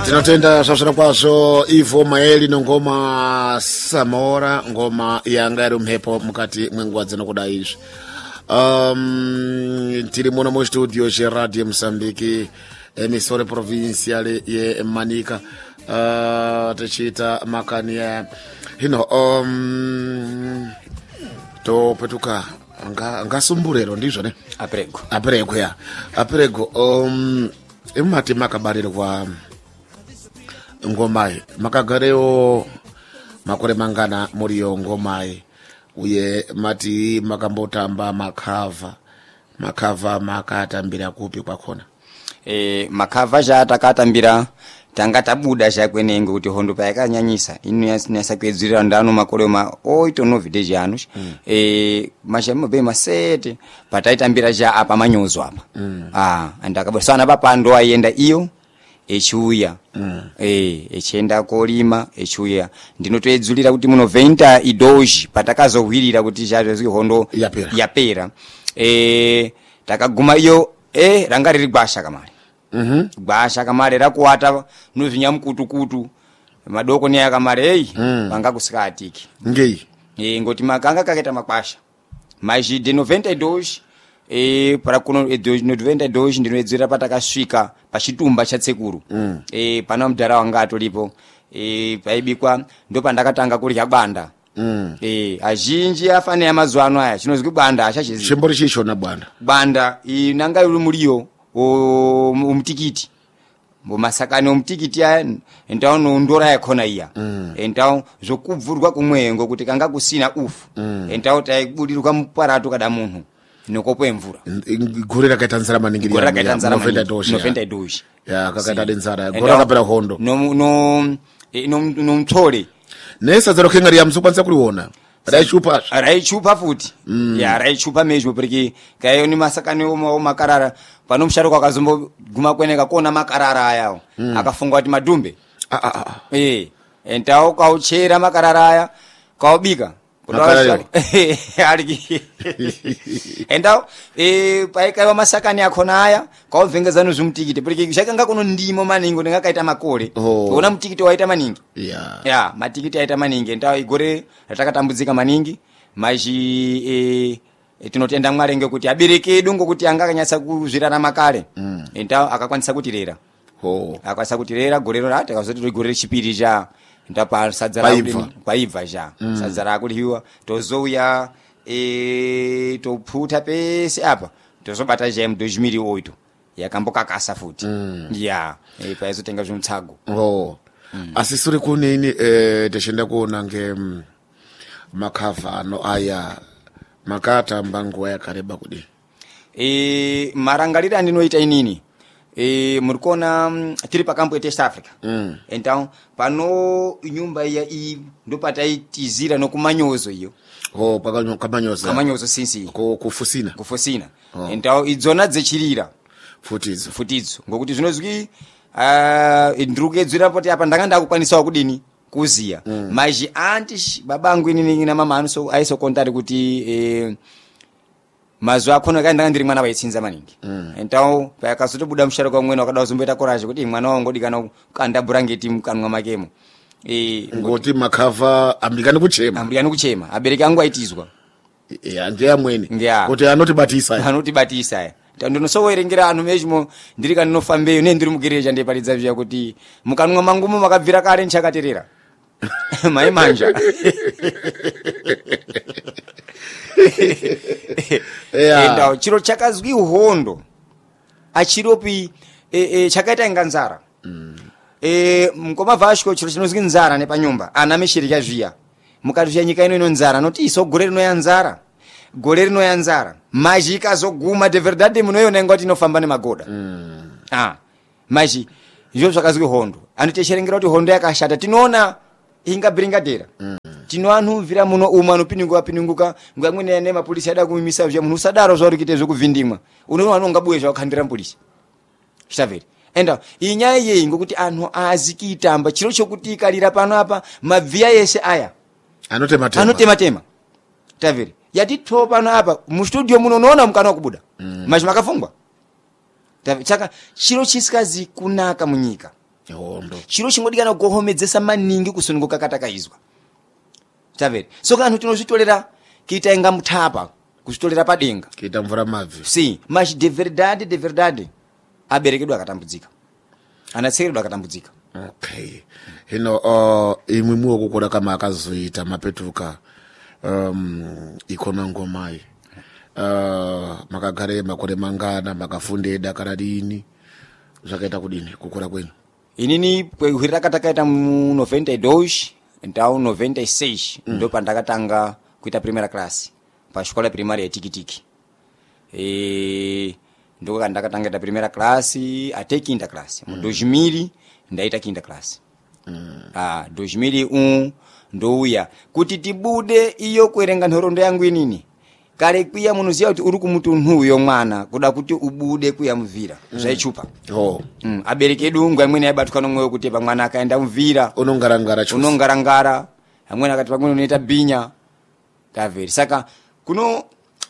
Tinotenda zvasvira kwazvo Ivo Maeli nongoma Samora ngoma yanga iri mhepo mukati mwenguva dzinokudai izvi. Tiri muno mustudio cheradio Mozambique emisore provinciale ye Manica tichiita makani hino topetuka ngasumburero ndizvo ne aprego ya aprego imati makabarirwa ngomai makagareo makore mangana muriyo ngomai uye mati makambotamba makava makatambira kupi kwakona makava zvatakatambira tanga tabuda zvakwenenge kuti hondo payakanyanyisa inonyasa kuedzurira ndano makore oitonovhide zviano mashamo be masete pataitambira zva apa manyozo apa andakabosana papando aienda iyo echiuya echienda kolima echiuya ndinotoedzulira kuti munovhenta idoji patakazohwirira kuti zvazvo hondo yapera takaguma iyo ranga riri gwasha kamari gwasha kamari rakuwata nozvinya mukutukutu madoko ne yakamari vanga kusikatiki ngei ngoti makanga kakaita makwasha majide 92 para kuno 92 ndinoedzera patakasvika pachitumba chatsekuru pana mudhara wanga atolipo paibikwa ndo pandakatanga kurya banda azhinji afane amazuva ano aya chinozwi banda achachiziva chimbori chichona banda inanga iri muriyo umutikiti masakani omutikiti aya entawo nondora yakona iya entawo zvokubvurwa kumwengo kuti kanga kusina ufu entawo taibudirwa muparato kada munhu nokopo emvura gore rakaita nzara maningi novenda doshi ya kakaita nzara gore rakapera hondo nomutore nesa dzarokhenga riya muzokwanisa kuriona raichupa futi ya raichupa mezvo porque kayo ni masakani makarara pano musharuka akazomboguma kweneka kuona makarara ayawo akafunga kuti madhumbe entawo kauchera makarara aya kaubika entawo paikaiwa masakani akona aya kauvhengezano zvimutikiti porque zvakanga kuno ndimo maningi ndingakaita makore kuona mutikiti waita maningi ya matikiti aita maningi entawo igore ratakatambudzika maningi mazhi tinotenda Mwari ngekuti abereki edu ngokuti anga akanyatsa kuzvirarama kare entawo akakwanisa kutirera akakwanisa kutirera gorero ratakazoti gore rechipiri cha ndapa sadzara kwaibva zha sadzara kuliwa tozouya topfuta pese apa tozobata zha mu2008 yakambokakasa futi ya paizotenga zvimutsago asisuri kunini tishenda kuona nge makava ano aya makatamba nguva yakareba kudi marangariro andinoita inini muri kuona tiri pakambo yeTest Africa então pano nyumba iya ndo pataitizira nokumanyozo iyo kamanyozo sinsi kufusina então idzona dzechirira futidzo ngokuti zvinozwi ndrukedzira poti apa ndakanda kukwanisawo kudini kuziya mazhi anti babangu inini na mama aiso kontari kuti mazuva akona kaenda ndiri mwana waitsinza maningi entawo payakazotobuda musharuka umwe wakada kuzomboita courage kuti mwana wangu ndikana kukanda burangeti mukanwa makemo ngoti makava ambikani kuchema abereki angu aitizwa ndiye amweni kuti anotibatisa ndinosowerengera anhu mezhimo ndiri kanofambeyo nendiri mugereja ndepalidza vya kuti mukanwa mangumo makabvira kare nchakaterera mai manja enda chiro chakazwi hondo achiropi chakaita inganzara mukoma vashko chiro chinozwi nzara nepanyumba ana mishirika zviya mukati nyika ino inonzara noti isogore rinoyanzara mazhi ikazoguma de verdade munoiona ingati inofamba nemagoda mazhi izvo zvakazwi hondo anotesherengera kuti hondo yakashata tinoona ingabringadera tino anhu vira muno umwe anopiniguka ngamwe ne mapolisi ada kumimisa vya munhu sadaro zvauri kuite zvokuvhindimwa unoona anongabuye zvakandira polisi chaveri enda inyaya yeyi ngokuti anhu azikitamba chiro chokuti ikalira pano apa mavhiya yese aya anotema taveri yatito pano apa mu studio muno unoona mukana kubuda mazhi makafungwa chaka chiro chisikazi kunaka munyika Hondo. Chiro chingodikana kuhomedzesa maningi kusununguka katakaizwa. Chavere. So kanthu tinozvitolera kita inga muthapa kuzvitolera padenga. Kita mvura mabvi. Si, mas de verdade aberekedwa akatambudzika. Anatsekeredwa akatambudzika. Okay. Hino imwe muokukura kama akazoita mapetuka ikona ngomai. Makagare makore mangana makafunde dakara dini. Zvakaita kudini kukura kwenu? Inini kwehwirira katakaita mu 92 ndau 96 ndo pandakatanga kuita primera class pa xikola primária ya Tikitiki. Ndo kandakatanga ita primera class até quinta classe. Mu 2000 ndaita quinta classe. 2001 ndouya kuti tibude iyo kuerenga nhorondo yangu inini. Kale kuya munoziya kuti uri kumutunhu uyo mwana kuda kuti ubude kuya muvira zvaichupa. Aberekedu ngwa imweni aibatwa nomweyo kuti pa mwana akaenda muvira unongarangara amweni akati pamweni unoita binya taveri saka kuno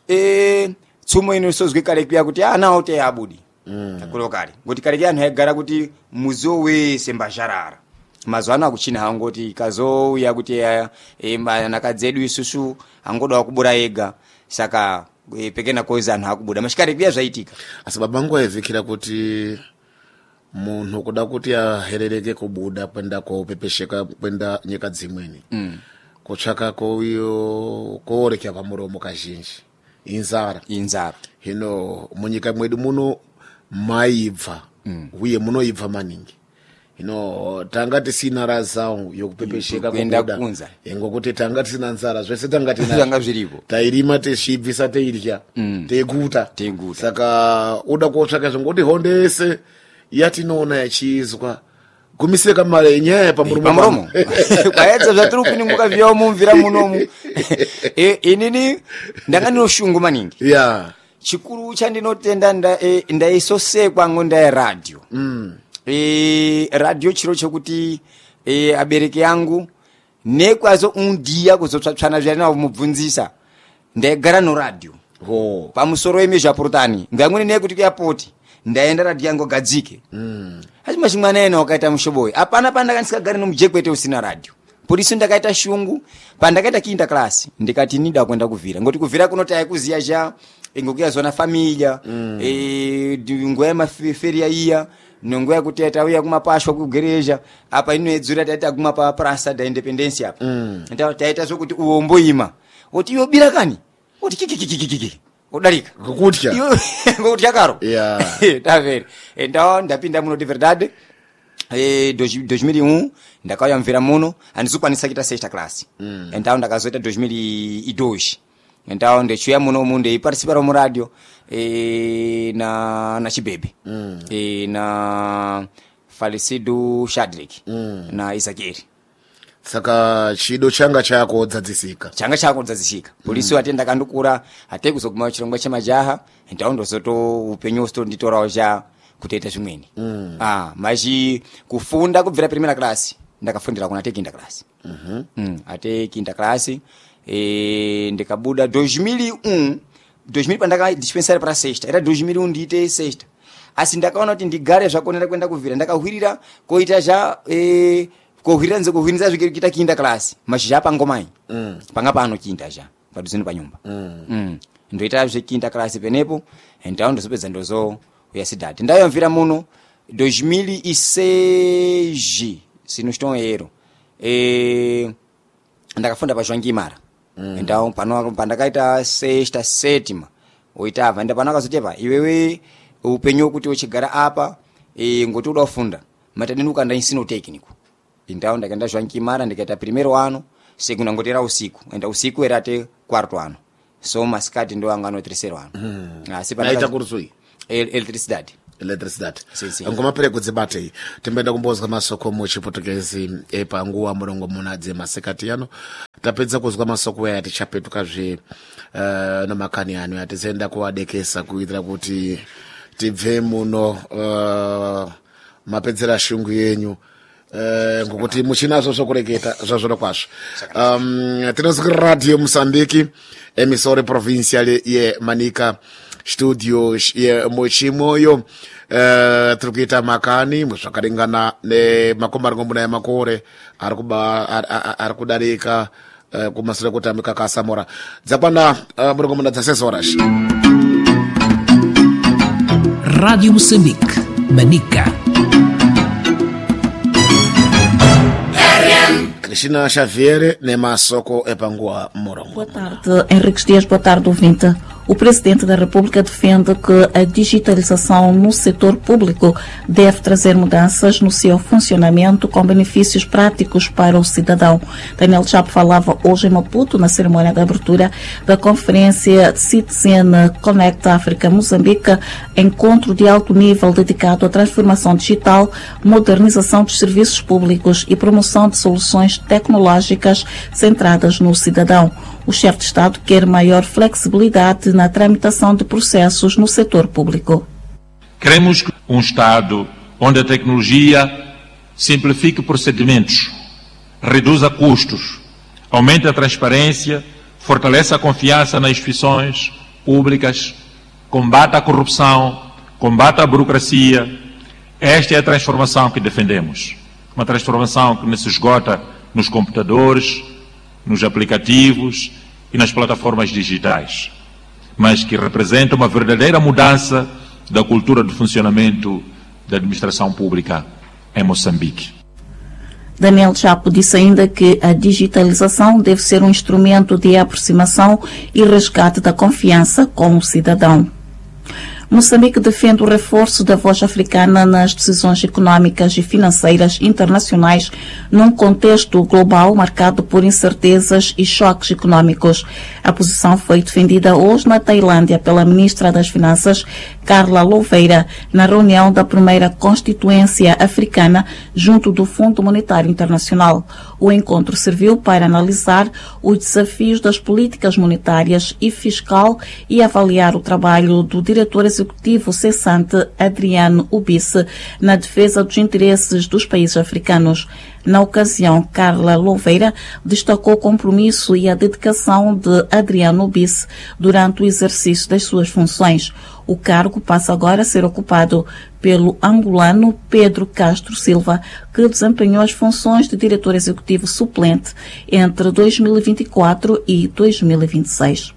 tsumo inosozwe kale kuya kuti nawo te abudi kulo kale ngoti kale anhu aigara kuti muzo wese mbazharara mazwana akuchina hangoti kazouya kuti nakadzedu isusu angodawa kubura ega saka pekena koza anhu akubuda mashikare pia zvaitika asi babangu aivikira kuti munhu kuda kuti aherereke kubuda kwenda kopepesheka kwenda nyika dzimweni kutsvaka koiyo koorekya pamuromo kazhinji inzara hino munyika mwedu muno maibva uye munoibva maningi hino tanga tisina razau yokupepesheka kubuda ngokuti tanga tisina nzara zvese tanga tina zviripo tairima teshibvisa teirya teiguta saka uda kotsvaka zvongoti hondese yatinoona yachizwa gumiseka mare nyaya pamuromo kwaedza zvatiri kuninguka vyawo mumvira munomu inini ndanga ndinoshungu maningi chikuru chandinotenda ndaisosekwa ngonda yeradio radio chiro chokuti abereki yangu nekwazo undiya kuzotsvatsvana zvaina mubvunzisa ndaigara no radio pamusoro yemezvapurutani ngamweni nekuti kuyapoti ndaenda radio yangu gadzike asi mashimwana ena wakaita mushoboyi apana pandakanisikagara nomujekwete usina radio polisi ndakaita shungu pandakaita quinta class ndikati nida kwenda kuvira ngoti kuvira kunoti aikuziya zha ngokuya zona familia nguwa yemaferia iya nongo yakuti atauya kumapashwa kugereja apa inoedzura taita kuma pa Praça da Independência apa ndawo taita sokuti uomboima oti yobira kani oti kiki odarika ngokutya ngokutya karo taveri ndawo ndapinda muno de verdade 2001 ndakauya mvera muno andizokwanisa kuita sexta classe ndawo ndakazoita 2002 ndawo ndechuya muno munde iparticipara mu radio na Chibebe na falecido Shadrack na Isakeri saka chido changa chako dzadzisika polisi watenda kandukura ate kuzoguma chirongwa chemajaha ndawo ndozoto upenyu sto nditorawo ja kutoita zvimweni maji kufunda kubvira primera class ndakafundira kuna quinta class ate quinta class ndikabuda 2001 pandaka dispensary para sexta era 2001 ndiite sexta asi ndakaona kuti ndigare zvakonera kwenda kuvira ndakahwirira koita zva kohwirira nze kohwiriza zvikita quinta class mashizha pangomai panga pano quinta zha paduzini panyumba ndoita zve quinta class penepo ndawo ndozopedza ndozo uyasidati ndayomvira muno 2006 sino chitoero ndakafunda pa Joangimara ndawo pano pandakaita sexta sétima oitava nda pano akazotepa iwewe upenyu kuti uchigara apa ngoti uda kufunda matadenuka nda ensino técnico ndawo ndakaenda Joangimara ndikaita primeiro ano segunda ngotera usiku enda usiku era ate quarto ano so maskati ndo angano terceiro ano asi panaita kursui eletricidade ngoma pereko dzibate timbenda kumbozwa masoko mu chiportuguese panguwa murongo munadze masekati yano tapedza kuzwa masoko aya tichapetuka zve nomakani ano yatizenda kuadekesa kuitira kuti tibve muno mapedzera shungu yenyu ngokuti muchinazo zvokureketa zvazvino kwazvo. Tinozwi Radio Mozambique, emisori provincial yeManica, studio yemuchimoyo. Tiri kuita makani zvakaringana nemakombarongomuna emakore ari kudarika kumashure kutambika kasamora dzakwana murongomuna dza6 horas. Rádio Moçambique, Manica. Cristina Xavier, Nemasoko Epangua Morongo. Boa tarde, Henriques Dias, boa tarde, ouvinte. O Presidente da República defende que a digitalização no setor público deve trazer mudanças no seu funcionamento com benefícios práticos para o cidadão. Daniel Chapo falava hoje em Maputo, na cerimônia de abertura da conferência Citizen Connect África Moçambique, encontro de alto nível dedicado à transformação digital, modernização dos serviços públicos e promoção de soluções tecnológicas centradas no cidadão. O chefe de Estado quer maior flexibilidade na tramitação de processos no setor público. Queremos um Estado onde a tecnologia simplifique procedimentos, reduza custos, aumente a transparência, fortaleça a confiança nas instituições públicas, combata a corrupção, combata a burocracia. Esta é a transformação que defendemos. Uma transformação que não se esgota nos computadores, nos aplicativos e nas plataformas digitais, mas que representa uma verdadeira mudança da cultura de funcionamento da administração pública em Moçambique. Daniel Chapo disse ainda que a digitalização deve ser um instrumento de aproximação e resgate da confiança com o cidadão. Moçambique defende o reforço da voz africana nas decisões económicas e financeiras internacionais num contexto global marcado por incertezas e choques económicos. A posição foi defendida hoje na Tailândia pela ministra das Finanças, Carla Louveira, na reunião da primeira Constituência Africana junto do Fundo Monetário Internacional. O encontro serviu para analisar os desafios das políticas monetárias e fiscal e avaliar o trabalho do diretor executivo cessante Adriano Ubisse na defesa dos interesses dos países africanos. Na ocasião, Carla Louveira destacou o compromisso e a dedicação de Adriano Ubisse durante o exercício das suas funções. O cargo passa agora a ser ocupado pelo angolano Pedro Castro Silva, que desempenhou as funções de diretor executivo suplente entre 2024 e 2026.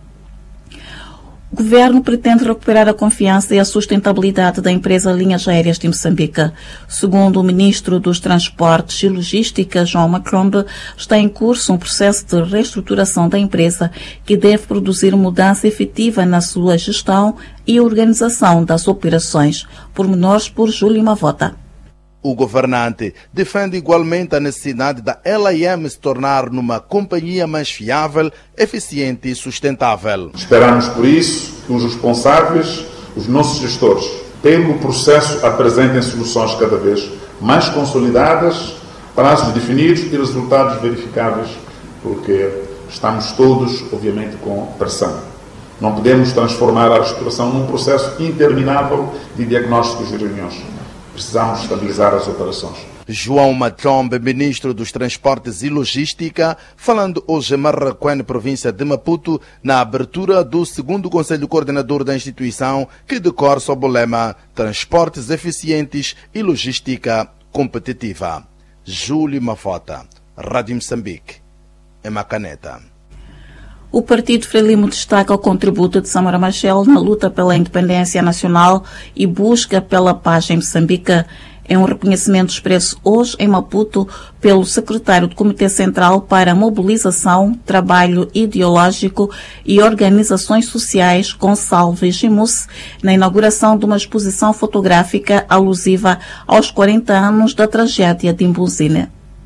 O governo pretende recuperar a confiança e a sustentabilidade da empresa Linhas Aéreas de Moçambique. Segundo o ministro dos Transportes e Logística, João Macrombe, está em curso um processo de reestruturação da empresa que deve produzir mudança efetiva na sua gestão e organização das operações. Pormenores por Júlio Mavota. O governante defende igualmente a necessidade da LAM se tornar numa companhia mais fiável, eficiente e sustentável. Esperamos, por isso, que os responsáveis, os nossos gestores, pelo processo apresentem soluções cada vez mais consolidadas, prazos definidos e resultados verificáveis, porque estamos todos, obviamente, com pressão. Não podemos transformar a reestruturação num processo interminável de diagnósticos e reuniões. Precisamos estabilizar as operações. João Macrombe, ministro dos Transportes e Logística, falando hoje em Marraquém, província de Maputo, na abertura do 2º Conselho Coordenador da instituição, que decorre sob o lema Transportes Eficientes e Logística Competitiva. Júlio Mafota, Rádio Moçambique, em Macaneta. O Partido Frelimo destaca o contributo de Samora Machel na luta pela independência nacional e busca pela paz em Moçambique. É um reconhecimento expresso hoje em Maputo pelo secretário do Comitê Central para a Mobilização, Trabalho Ideológico e Organizações Sociais, Gonçalves Gimus, na inauguração de uma exposição fotográfica alusiva aos 40 anos da tragédia de Imbuzine.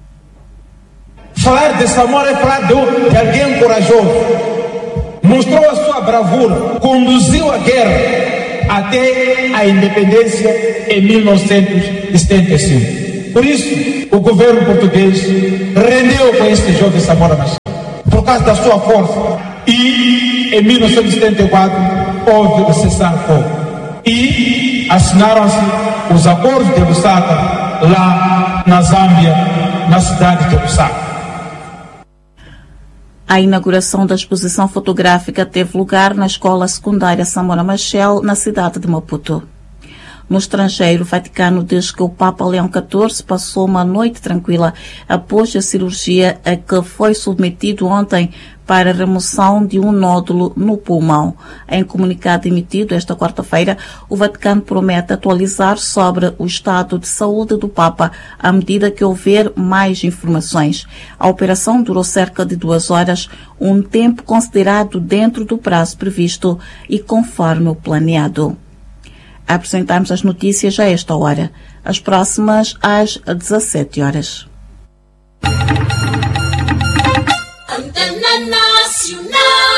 Falar de Samora é falar de alguém corajoso. Mostrou a sua bravura, conduziu a guerra até a independência em 1975. Por isso, o governo português rendeu com este jovem Samora Machel, por causa da sua força. E em 1974 houve o cessar-fogo. E assinaram-se os acordos de Lusaka lá na Zâmbia, na cidade de Lusaka. A inauguração da exposição fotográfica teve lugar na Escola Secundária Samora Machel, na cidade de Maputo. No estrangeiro, o Vaticano diz que o Papa Leão XIV passou uma noite tranquila após a cirurgia a que foi submetido ontem para a remoção de um nódulo no pulmão. Em comunicado emitido esta quarta-feira, o Vaticano promete atualizar sobre o estado de saúde do Papa à medida que houver mais informações. A operação durou cerca de 2 horas, um tempo considerado dentro do prazo previsto e conforme o planeado. Apresentamos as notícias a esta hora. As próximas às 17 horas. Antena Nacional.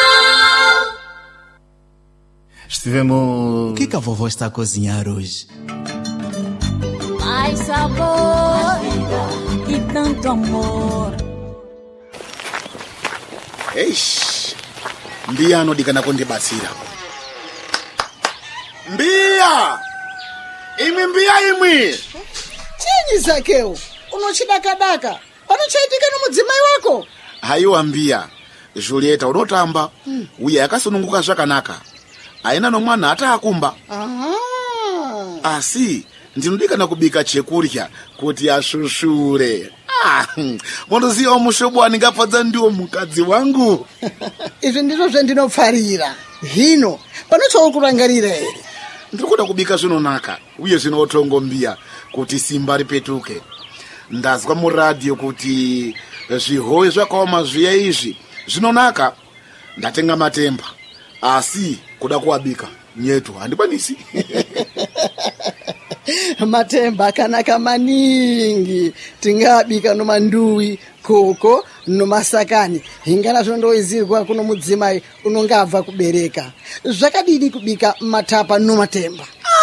Estivemos... O que a vovó está a cozinhar hoje? Mais sabor e tanto amor. Eish, mbia anodikana kundibatsira. Mbia! Imwi! Chinyi Zakeu, unochidakadaka. Panochaitika nomudzimai wako? Haiwa mbia, Julieta unotamba, uya yakasununguka zvakanaka. Aina nomwana hata akumba. Asi, ndinodikana kubika chekurya kuti ashushure. Monoziva mushobo waningafadza ndiwo mukadzi wangu. Izvi ndizvo zvandinopfarira. Hino, panochaukurangarira here? Ndikuda kubika zvinonaka, uye zvinotongo mbia kuti simba ripetuke. Ndazwa muradio kuti zvihowe zvakaoma zviya izvi zvinonaka. Ndatenga matemba, asi kuda kuabika nyetu handikwanisi. Matemba akanaka maningi. Tingabika nomanduwi, koko, nomasakani. Hingana zvondoizirwa kuno mudzimai unonga abva kubereka. Zvakadini kubika matapa nomatemba?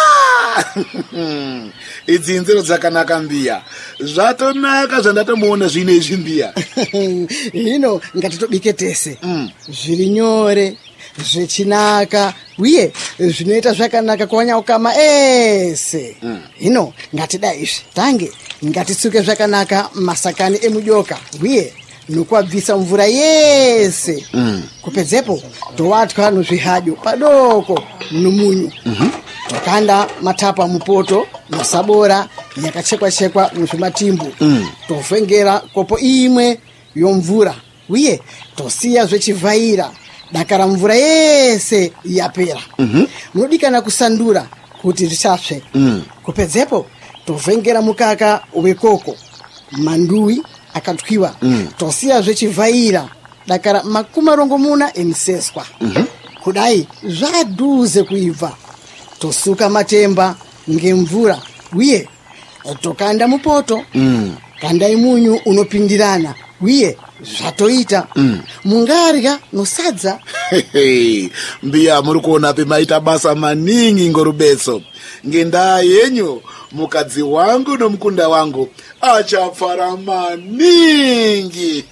Idzi nzero dzakanaka mbia. Zvatonaka zvandatomuona zvine izvi mbia. Hino ngatitobike tese. Zviri nyore, zvechinaka, uye zvinoita zvakanaka kuwanyaukama ese. Hino ngatida izvi. Tange ngatitsuke zvakanaka masakani emudoka, uye nokuabvisa mvura yese. Kupedzepo towatwa nozvihadyo padoko nomunyu. Tokanda matapa mupoto masabora yakachekwa muzvimatimbu. Tovhengera kopo imwe yomvura, uye tosiya zvechivhaira dakara mvura yese yapera. Munodikana kusandura kuti zvisapsve. Kupedzepo tovhengera mukaka wekoko, manduwi akatwiwa. Tosiya zvechivhaira dakara 40 emiseswa. Kudai zvadhuze kuibva. Tosuka matemba ngemvura, uye tokanda mupoto. Kandai munyu unopindirana, uye zvatoita. Mungarya nosadza. Mbia muri kuona pemaita basa maningi ngorubetso. Ngendaa yenyu mukadzi wangu nomukunda wangu achapfara maningi.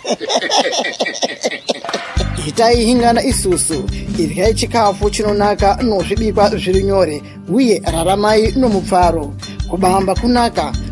Itai hingana isusu, iryai chikafu chinonaka nozvibikwa zviri nyore, uye raramai nomupfaro. Kubamba kunaka